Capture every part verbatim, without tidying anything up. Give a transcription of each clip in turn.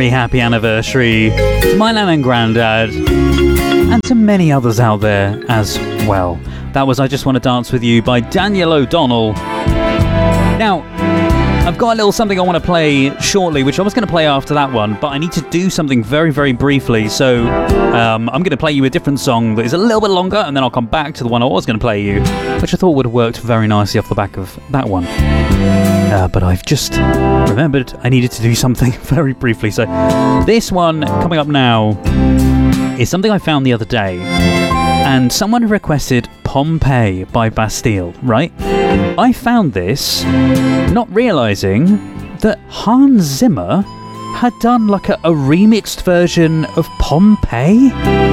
very happy anniversary to my nan and granddad, and to many others out there as well. That was I Just Want to Dance With You by Daniel O'Donnell. Now, I've got a little something I want to play shortly, which I was going to play after that one, but I need to do something very, very briefly. So um, I'm going to play you a different song that is a little bit longer, and then I'll come back to the one I was going to play you, which I thought would have worked very nicely off the back of that one. Uh, but I've just remembered I needed to do something very briefly. So this one coming up now is something I found the other day, and someone requested Pompeii by Bastille, right? I found this not realising that Hans Zimmer had done like a, a remixed version of Pompeii.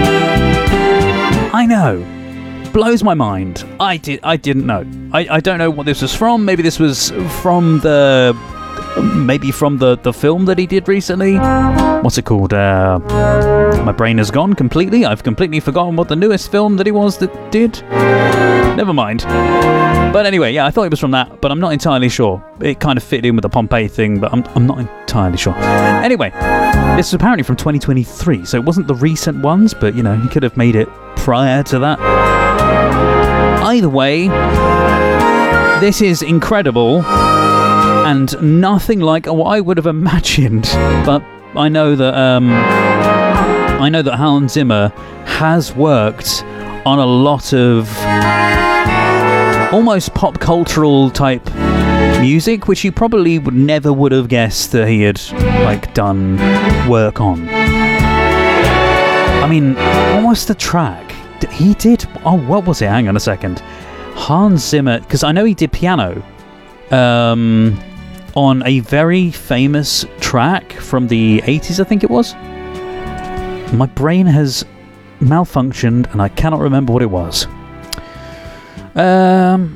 I know. Blows my mind. I did. I didn't know. I, I don't know what this was from. Maybe this was from the... Maybe from the, the film that he did recently. What's it called? Uh, my brain has gone completely. I've completely forgotten what the newest film that he was that did. Never mind. But anyway, yeah, I thought it was from that, but I'm not entirely sure. It kind of fit in with the Pompeii thing, but I'm, I'm not entirely sure. Anyway, this is apparently from twenty twenty-three, so it wasn't the recent ones, but, you know, he could have made it prior to that. Either way, this is incredible. And nothing like what I would have imagined, but I know that um, I know that Hans Zimmer has worked on a lot of almost pop cultural type music, which you probably would never would have guessed that he had like done work on. I mean, what was the track he did? Oh, what was it? Hang on a second. Hans Zimmer, because I know he did piano. Um. On a very famous track from the eighties, I think it was. My brain has malfunctioned and I cannot remember what it was. Um,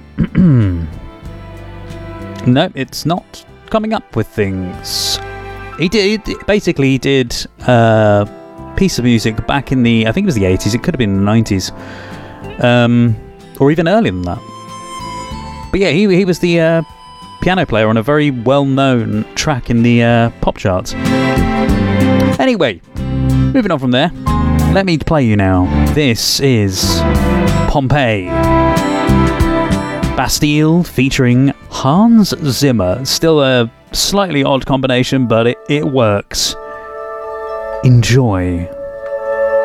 no, it's not coming up with things. He did, basically he did a piece of music back in the, I think it was the eighties, it could have been the nineties. Um, or even earlier than that. But yeah, he, he was the... Uh, piano player on a very well-known track in the uh, pop charts. Anyway, moving on from there, let me play you now. This is Pompeii. Bastille featuring Hans Zimmer. Still a slightly odd combination, but it, it works. Enjoy.